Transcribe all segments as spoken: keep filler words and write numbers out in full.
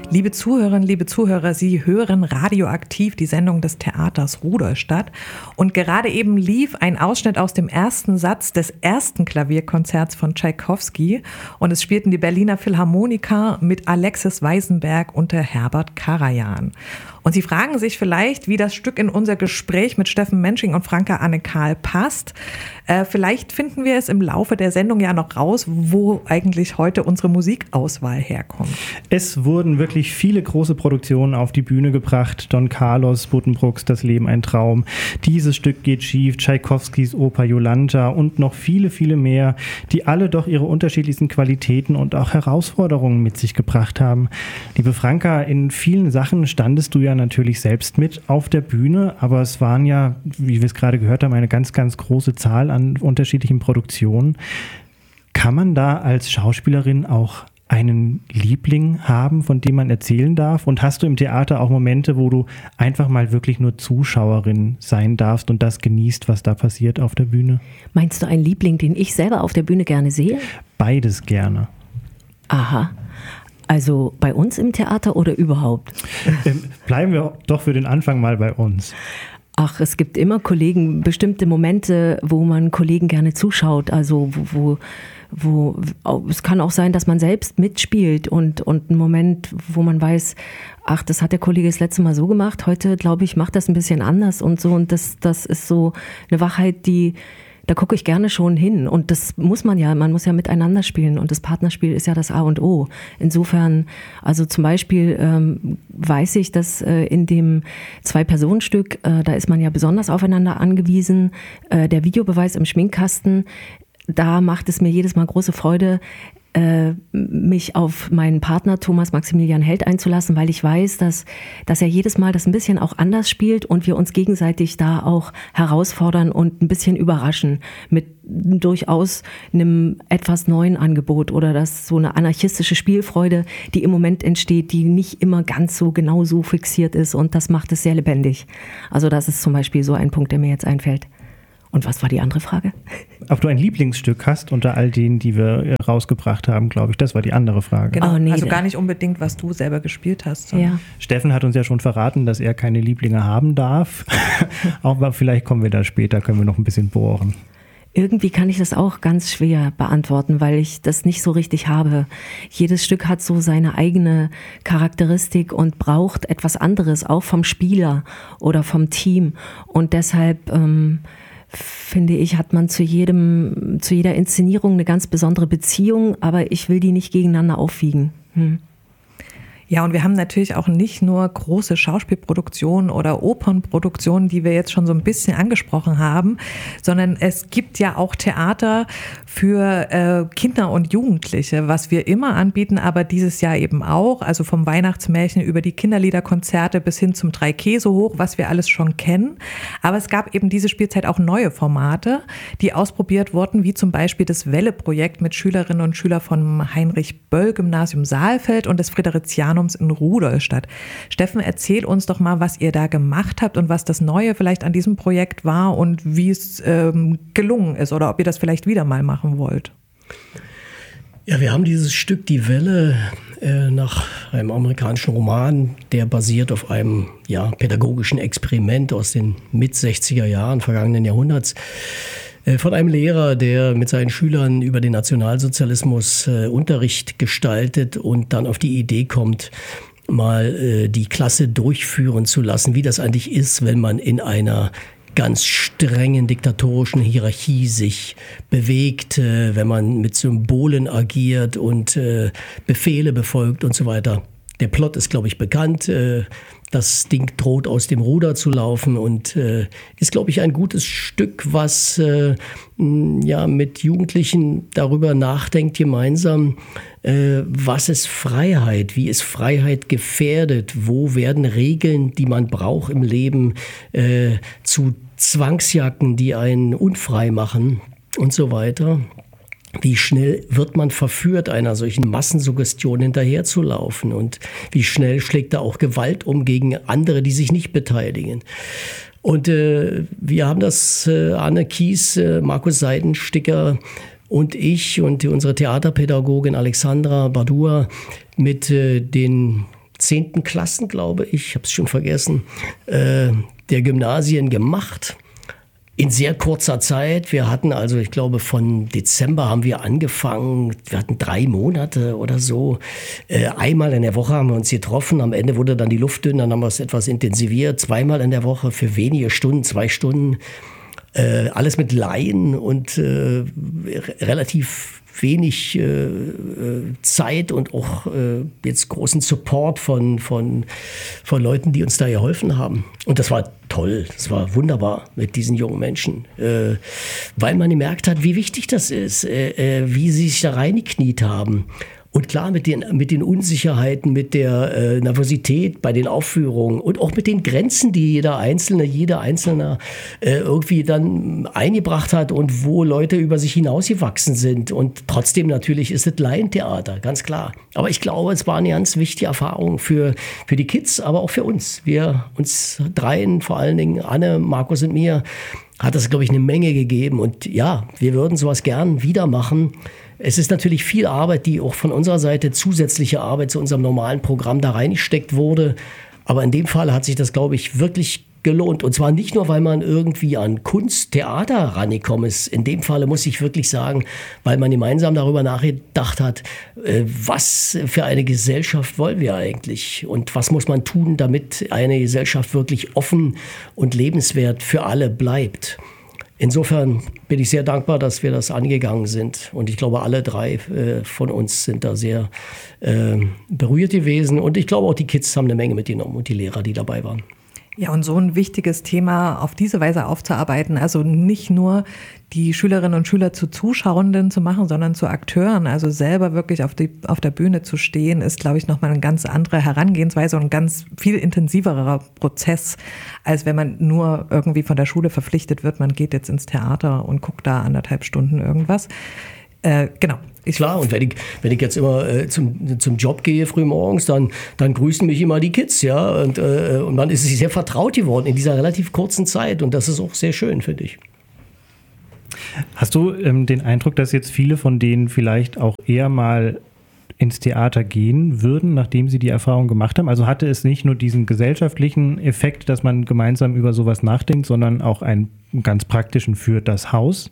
Liebe Zuhörerinnen, liebe Zuhörer, Sie hören Radioaktiv, die Sendung des Theaters Rudolstadt. Und gerade eben lief ein Ausschnitt aus dem ersten Satz des ersten Klavierkonzerts von Tschaikowski. Und es spielten die Berliner Philharmoniker mit Alexis Weisenberg und der Herbert Karajan. Und Sie fragen sich vielleicht, wie das Stück in unser Gespräch mit Steffen Mensching und Franka Anne-Kahl passt. Äh, vielleicht finden wir es im Laufe der Sendung ja noch raus, wo eigentlich heute unsere Musikauswahl herkommt. Es wurden wirklich viele große Produktionen auf die Bühne gebracht. Don Carlos, Buddenbrooks Das Leben ein Traum, Dieses Stück geht schief, Tschaikowskis Oper Jolanta und noch viele, viele mehr, die alle doch ihre unterschiedlichsten Qualitäten und auch Herausforderungen mit sich gebracht haben. Liebe Franka, in vielen Sachen standest du ja natürlich selbst mit auf der Bühne, aber es waren ja, wie wir es gerade gehört haben, eine ganz, ganz große Zahl an unterschiedlichen Produktionen. Kann man da als Schauspielerin auch einen Liebling haben, von dem man erzählen darf? Und hast du im Theater auch Momente, wo du einfach mal wirklich nur Zuschauerin sein darfst und das genießt, was da passiert auf der Bühne? Meinst du einen Liebling, den ich selber auf der Bühne gerne sehe? Beides gerne. Aha. Also bei uns im Theater oder überhaupt? Ähm, bleiben wir doch für den Anfang mal bei uns. Ach, es gibt immer Kollegen, bestimmte Momente, wo man Kollegen gerne zuschaut. Also wo, wo, wo es kann auch sein, dass man selbst mitspielt und, und ein Moment, wo man weiß, ach, das hat der Kollege das letzte Mal so gemacht, heute, glaube ich, macht das ein bisschen anders und so. Und das, das ist so eine Wachheit, die... Da gucke ich gerne schon hin und das muss man ja, man muss ja miteinander spielen und das Partnerspiel ist ja das A und O. Insofern, also zum Beispiel ähm, weiß ich, dass äh, in dem Zwei-Personen-Stück, äh, da ist man ja besonders aufeinander angewiesen, äh, der Videobeweis im Schminkkasten, da macht es mir jedes Mal große Freude, mich auf meinen Partner Thomas Maximilian Held einzulassen, weil ich weiß, dass, dass er jedes Mal das ein bisschen auch anders spielt und wir uns gegenseitig da auch herausfordern und ein bisschen überraschen mit durchaus einem etwas neuen Angebot oder das so eine anarchistische Spielfreude, die im Moment entsteht, die nicht immer ganz so genau so fixiert ist und das macht es sehr lebendig. Also das ist zum Beispiel so ein Punkt, der mir jetzt einfällt. Und was war die andere Frage? Ob du ein Lieblingsstück hast unter all denen, die wir rausgebracht haben, glaube ich. Das war die andere Frage. Genau, oh, nee, also gar nicht unbedingt, was du selber gespielt hast. Ja. Steffen hat uns ja schon verraten, dass er keine Lieblinge haben darf. Aber vielleicht kommen wir da später, können wir noch ein bisschen bohren. Irgendwie kann ich das auch ganz schwer beantworten, weil ich das nicht so richtig habe. Jedes Stück hat so seine eigene Charakteristik und braucht etwas anderes, auch vom Spieler oder vom Team. Und deshalb... Ähm, finde ich, hat man zu jedem, zu jeder Inszenierung eine ganz besondere Beziehung, aber ich will die nicht gegeneinander aufwiegen. Hm. Ja, und wir haben natürlich auch nicht nur große Schauspielproduktionen oder Opernproduktionen, die wir jetzt schon so ein bisschen angesprochen haben, sondern es gibt ja auch Theater für äh, Kinder und Jugendliche, was wir immer anbieten, aber dieses Jahr eben auch, also vom Weihnachtsmärchen über die Kinderliederkonzerte bis hin zum Drei Käse hoch, was wir alles schon kennen. Aber es gab eben diese Spielzeit auch neue Formate, die ausprobiert wurden, wie zum Beispiel das Welle-Projekt mit Schülerinnen und Schülern vom Heinrich-Böll-Gymnasium Saalfeld und des Fridericianums in Rudolstadt. Steffen, erzähl uns doch mal, was ihr da gemacht habt und was das Neue vielleicht an diesem Projekt war und wie es ähm, gelungen ist oder ob ihr das vielleicht wieder mal machen wollt. Ja, wir haben dieses Stück Die Welle äh, nach einem amerikanischen Roman, der basiert auf einem ja, pädagogischen Experiment aus den Mit-sechziger Jahren vergangenen Jahrhunderts. Von einem Lehrer, der mit seinen Schülern über den Nationalsozialismus äh, Unterricht gestaltet und dann auf die Idee kommt, mal äh, die Klasse durchführen zu lassen, wie das eigentlich ist, wenn man in einer ganz strengen diktatorischen Hierarchie sich bewegt, äh, wenn man mit Symbolen agiert und äh, Befehle befolgt und so weiter. Der Plot ist, glaube ich, bekannt. Äh, Das Ding droht aus dem Ruder zu laufen und äh, ist, glaube ich, ein gutes Stück, was äh, ja, mit Jugendlichen darüber nachdenkt gemeinsam, äh, was ist Freiheit, wie ist Freiheit gefährdet, wo werden Regeln, die man braucht im Leben, äh, zu Zwangsjacken, die einen unfrei machen und so weiter. Wie schnell wird man verführt, einer solchen Massensuggestion hinterherzulaufen und wie schnell schlägt da auch Gewalt um gegen andere, die sich nicht beteiligen. Und äh, wir haben das, äh, Anne Kies, äh, Markus Seidensticker und ich und unsere Theaterpädagogin Alexandra Badua mit äh, den zehnten Klassen, glaube ich, ich habe es schon vergessen, äh, der Gymnasien gemacht. In sehr kurzer Zeit. Wir hatten also, ich glaube, von Dezember haben wir angefangen. Wir hatten drei Monate oder so. Äh, einmal in der Woche haben wir uns getroffen. Am Ende wurde dann die Luft dünn. Dann haben wir es etwas intensiviert. Zweimal in der Woche für wenige Stunden, zwei Stunden. Äh, alles mit Laien und äh, relativ wenig äh, Zeit und auch äh, jetzt großen Support von, von, von Leuten, die uns da geholfen haben. Und das war toll, das war wunderbar mit diesen jungen Menschen, äh, weil man gemerkt hat, wie wichtig das ist, äh, äh, wie sie sich da reingekniet haben. Und klar, mit den, mit den Unsicherheiten, mit der äh, Nervosität bei den Aufführungen und auch mit den Grenzen, die jeder Einzelne, jeder Einzelne äh, irgendwie dann eingebracht hat und wo Leute über sich hinausgewachsen sind. Und trotzdem natürlich ist es Laientheater, ganz klar. Aber ich glaube, es war eine ganz wichtige Erfahrung für, für die Kids, aber auch für uns. Wir, uns dreien, vor allen Dingen Anne, Markus und mir, hat das, glaube ich, eine Menge gegeben. Und ja, wir würden sowas gern wieder machen. Es ist natürlich viel Arbeit, die auch von unserer Seite, zusätzliche Arbeit zu unserem normalen Programm da reingesteckt wurde. Aber in dem Fall hat sich das, glaube ich, wirklich gelohnt. Und zwar nicht nur, weil man irgendwie an Kunst, Theater rangekommen ist. In dem Falle muss ich wirklich sagen, weil man gemeinsam darüber nachgedacht hat, was für eine Gesellschaft wollen wir eigentlich? Und was muss man tun, damit eine Gesellschaft wirklich offen und lebenswert für alle bleibt? Insofern bin ich sehr dankbar, dass wir das angegangen sind. Und ich glaube, alle drei äh, von uns sind da sehr äh, berührt gewesen. Und ich glaube, auch die Kids haben eine Menge mitgenommen und die Lehrer, die dabei waren. Ja, und so ein wichtiges Thema auf diese Weise aufzuarbeiten, also nicht nur die Schülerinnen und Schüler zu Zuschauenden zu machen, sondern zu Akteuren, also selber wirklich auf, die, auf der Bühne zu stehen, ist, glaube ich, nochmal eine ganz andere Herangehensweise und ein ganz viel intensiverer Prozess, als wenn man nur irgendwie von der Schule verpflichtet wird, man geht jetzt ins Theater und guckt da anderthalb Stunden irgendwas. Äh, genau. Ich Klar, und wenn ich, wenn ich jetzt immer äh, zum, zum Job gehe frühmorgens, dann, dann grüßen mich immer die Kids, ja. Und, äh, und man ist sich sehr vertraut geworden in dieser relativ kurzen Zeit. Und das ist auch sehr schön, finde ich. Hast du ähm, den Eindruck, dass jetzt viele von denen vielleicht auch eher mal ins Theater gehen würden, nachdem sie die Erfahrung gemacht haben? Also hatte es nicht nur diesen gesellschaftlichen Effekt, dass man gemeinsam über sowas nachdenkt, sondern auch einen ganz praktischen für das Haus?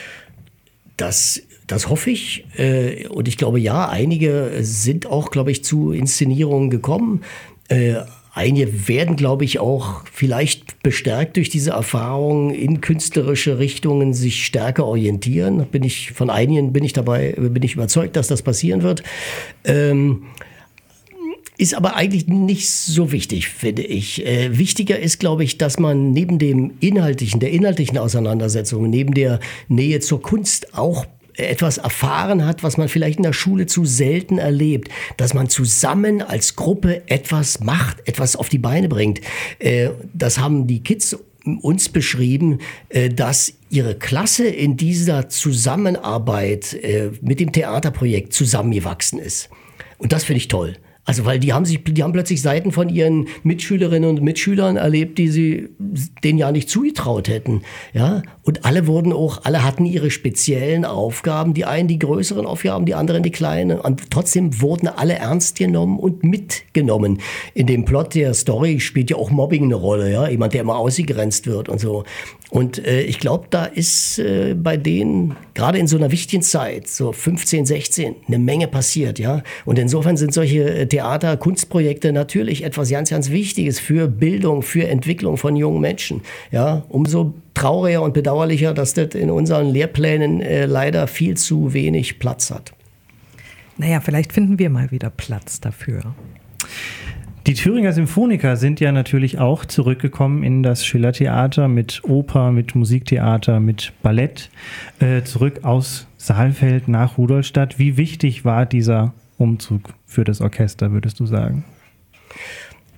Das, das hoffe ich. Und ich glaube, ja, einige sind auch, glaube ich, zu Inszenierungen gekommen. Einige werden, glaube ich, auch vielleicht bestärkt durch diese Erfahrung in künstlerische Richtungen sich stärker orientieren. Bin ich, von einigen bin ich dabei, bin ich überzeugt, dass das passieren wird. Ähm, Ist aber eigentlich nicht so wichtig, finde ich. Äh, wichtiger ist, glaube ich, dass man neben dem inhaltlichen, der inhaltlichen Auseinandersetzung, neben der Nähe zur Kunst auch etwas erfahren hat, was man vielleicht in der Schule zu selten erlebt, dass man zusammen als Gruppe etwas macht, etwas auf die Beine bringt. Äh, das haben die Kids uns beschrieben, äh, dass ihre Klasse in dieser Zusammenarbeit äh, mit dem Theaterprojekt zusammengewachsen ist. Und das finde ich toll. Also, weil die haben sich, die haben plötzlich Seiten von ihren Mitschülerinnen und Mitschülern erlebt, die sie denen ja nicht zugetraut hätten. Ja, und alle wurden auch, alle hatten ihre speziellen Aufgaben. Die einen die größeren Aufgaben, die anderen die kleinen. Und trotzdem wurden alle ernst genommen und mitgenommen. In dem Plot der Story spielt ja auch Mobbing eine Rolle. Ja, jemand, der immer ausgegrenzt wird und so. Und äh, ich glaube, da ist äh, bei denen, gerade in so einer wichtigen Zeit, so fünfzehn, sechzehn, eine Menge passiert, ja. Und insofern sind solche äh, Theater-, Kunstprojekte natürlich etwas ganz, ganz Wichtiges für Bildung, für Entwicklung von jungen Menschen, ja. Umso trauriger und bedauerlicher, dass das in unseren Lehrplänen äh, leider viel zu wenig Platz hat. Naja, vielleicht finden wir mal wieder Platz dafür. Die Thüringer Symphoniker sind ja natürlich auch zurückgekommen in das Schillertheater mit Oper, mit Musiktheater, mit Ballett, äh, zurück aus Saalfeld nach Rudolstadt. Wie wichtig war dieser Umzug für das Orchester, würdest du sagen?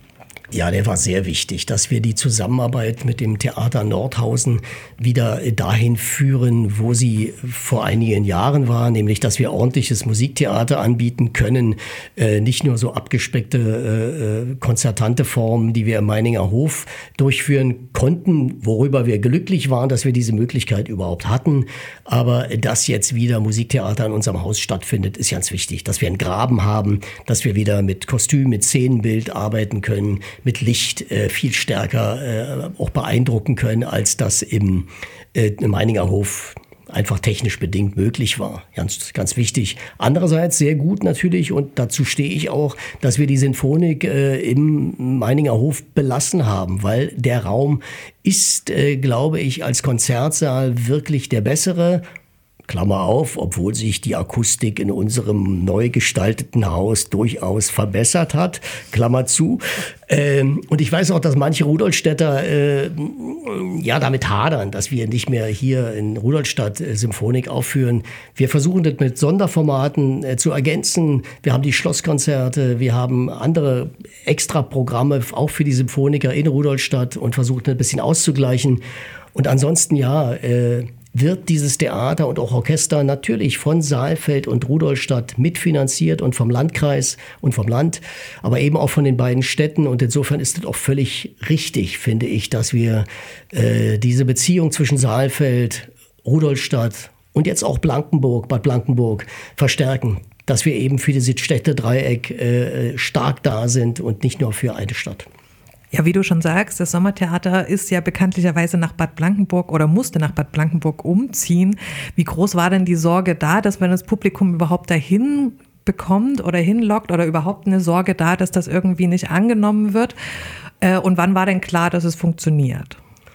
Ja, der war sehr wichtig, dass wir die Zusammenarbeit mit dem Theater Nordhausen wieder dahin führen, wo sie vor einigen Jahren war, nämlich, dass wir ordentliches Musiktheater anbieten können, äh, nicht nur so abgespeckte, äh, konzertante Formen, die wir im Meininger Hof durchführen konnten, worüber wir glücklich waren, dass wir diese Möglichkeit überhaupt hatten. Aber dass jetzt wieder Musiktheater in unserem Haus stattfindet, ist ganz wichtig, dass wir einen Graben haben, dass wir wieder mit Kostüm, mit Szenenbild arbeiten können, mit Licht äh, viel stärker äh, auch beeindrucken können, als das im, äh, im Meininger Hof einfach technisch bedingt möglich war. Ganz, ganz wichtig. Andererseits sehr gut natürlich, und dazu stehe ich auch, dass wir die Sinfonik äh, im Meininger Hof belassen haben, weil der Raum ist, äh, glaube ich, als Konzertsaal wirklich der bessere. Klammer auf, obwohl sich die Akustik in unserem neu gestalteten Haus durchaus verbessert hat, Klammer zu. Ähm, und ich weiß auch, dass manche Rudolstädter äh, ja damit hadern, dass wir nicht mehr hier in Rudolstadt äh, Symphonik aufführen. Wir versuchen das mit Sonderformaten äh, zu ergänzen. Wir haben die Schlosskonzerte, wir haben andere Extraprogramme auch für die Symphoniker in Rudolstadt und versuchen ein bisschen auszugleichen. Und ansonsten ja, äh, wird dieses Theater und auch Orchester natürlich von Saalfeld und Rudolstadt mitfinanziert und vom Landkreis und vom Land, aber eben auch von den beiden Städten. Und insofern ist es auch völlig richtig, finde ich, dass wir äh, diese Beziehung zwischen Saalfeld, Rudolstadt und jetzt auch Blankenburg, Bad Blankenburg verstärken, dass wir eben für dieses Städtedreieck äh, stark da sind und nicht nur für eine Stadt. Ja, wie du schon sagst, das Sommertheater ist ja bekanntlicherweise nach Bad Blankenburg oder musste nach Bad Blankenburg umziehen. Wie groß war denn die Sorge da, dass man das Publikum überhaupt dahin bekommt oder hinlockt, oder überhaupt eine Sorge da, dass das irgendwie nicht angenommen wird? Und wann war denn klar, dass es funktioniert?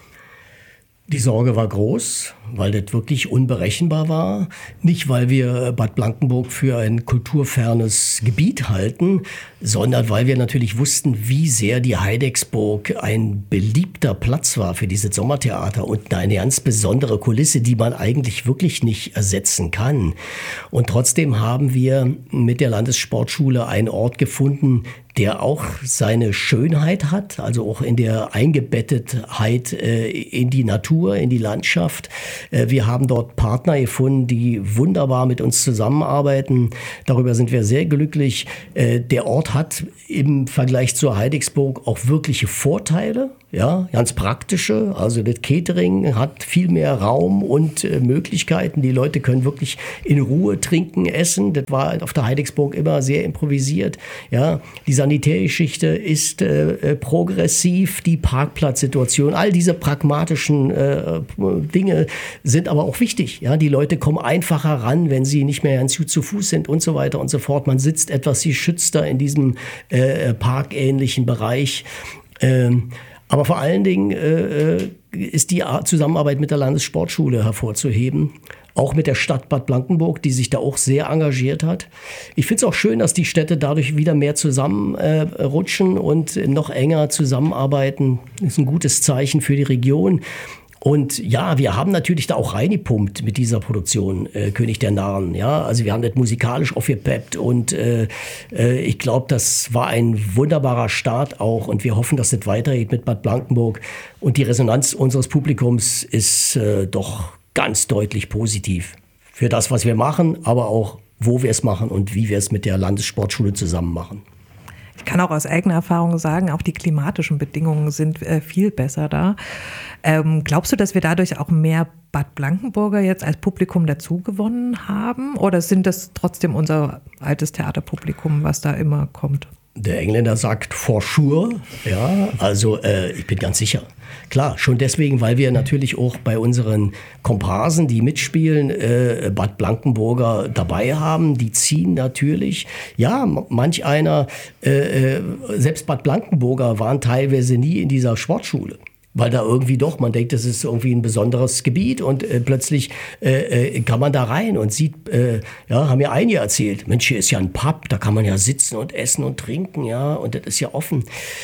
Die Sorge war groß, weil das wirklich unberechenbar war. Nicht, weil wir Bad Blankenburg für ein kulturfernes Gebiet halten, sondern weil wir natürlich wussten, wie sehr die Heidecksburg ein beliebter Platz war für dieses Sommertheater und eine ganz besondere Kulisse, die man eigentlich wirklich nicht ersetzen kann. Und trotzdem haben wir mit der Landessportschule einen Ort gefunden, der auch seine Schönheit hat, also auch in der Eingebettetheit äh, in die Natur, in die Landschaft. Äh, wir haben dort Partner gefunden, die wunderbar mit uns zusammenarbeiten. Darüber sind wir sehr glücklich. Äh, der Ort hat im Vergleich zur Heidecksburg auch wirkliche Vorteile. Ja, ganz praktische, also das Catering hat viel mehr Raum und äh, Möglichkeiten. Die Leute können wirklich in Ruhe trinken, essen. Das war auf der Heidecksburg immer sehr improvisiert. Ja, die Sanitärgeschichte ist äh, progressiv, die Parkplatzsituation, all diese pragmatischen äh, Dinge sind aber auch wichtig. Ja, die Leute kommen einfacher ran, wenn sie nicht mehr zu, zu Fuß sind und so weiter und so fort. Man sitzt etwas geschützter in diesem äh, parkähnlichen Bereich. Ähm, Aber vor allen Dingen äh, ist die Zusammenarbeit mit der Landessportschule hervorzuheben. Auch mit der Stadt Bad Blankenburg, die sich da auch sehr engagiert hat. Ich finde es auch schön, dass die Städte dadurch wieder mehr zusammenrutschen äh, und noch enger zusammenarbeiten. Das ist ein gutes Zeichen für die Region. Und ja, wir haben natürlich da auch reingepumpt mit dieser Produktion, äh, König der Narren. Ja, also wir haben das musikalisch aufgepeppt und äh, äh, ich glaube, das war ein wunderbarer Start auch. Und wir hoffen, dass das weitergeht mit Bad Blankenburg. Und die Resonanz unseres Publikums ist äh, doch ganz deutlich positiv für das, was wir machen, aber auch, wo wir es machen und wie wir es mit der Landessportschule zusammen machen. Ich kann auch aus eigener Erfahrung sagen, auch die klimatischen Bedingungen sind äh, viel besser da. Ähm, glaubst du, dass wir dadurch auch mehr Bad Blankenburger jetzt als Publikum dazu gewonnen haben? Oder sind das trotzdem unser altes Theaterpublikum, was da immer kommt? Der Engländer sagt for sure, ja, also äh, ich bin ganz sicher. Klar, schon deswegen, weil wir natürlich auch bei unseren Komparsen, die mitspielen, äh, Bad Blankenburger dabei haben. Die ziehen natürlich. Ja, manch einer, äh, selbst Bad Blankenburger waren teilweise nie in dieser Sportschule. Weil da irgendwie doch, man denkt, das ist irgendwie ein besonderes Gebiet und äh, plötzlich äh, kann man da rein und sieht, äh, ja, haben ja einige erzählt, Mensch, hier ist ja ein Pub, da kann man ja sitzen und essen und trinken, ja, und das ist ja offen.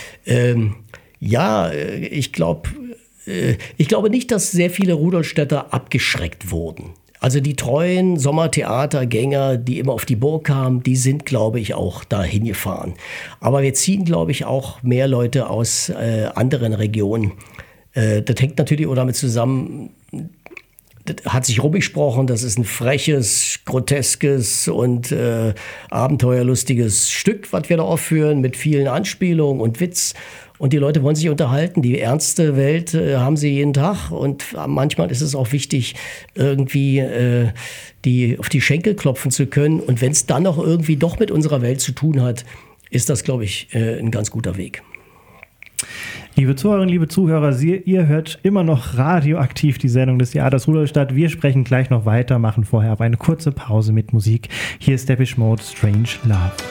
Ähm, ja, ich glaube, äh, ich glaube nicht, dass sehr viele Rudolstädter abgeschreckt wurden. Also die treuen Sommertheatergänger, die immer auf die Burg kamen, die sind, glaube ich, auch dahin gefahren. Aber wir ziehen, glaube ich, auch mehr Leute aus äh, anderen Regionen. Äh, das hängt natürlich auch damit zusammen, das hat sich rumgesprochen, das ist ein freches, groteskes und äh, abenteuerlustiges Stück, was wir da aufführen, mit vielen Anspielungen und Witz. Und die Leute wollen sich unterhalten. Die ernste Welt äh, haben sie jeden Tag. Und manchmal ist es auch wichtig, irgendwie äh, die, auf die Schenkel klopfen zu können. Und wenn es dann noch irgendwie doch mit unserer Welt zu tun hat, ist das, glaube ich, äh, ein ganz guter Weg. Liebe Zuhörerinnen, liebe Zuhörer, Sie, ihr hört immer noch radioaktiv die Sendung des Theaters Rudolstadt. Wir sprechen gleich noch weiter, machen vorher aber eine kurze Pause mit Musik. Hier ist Depeche Mode, Strange Love.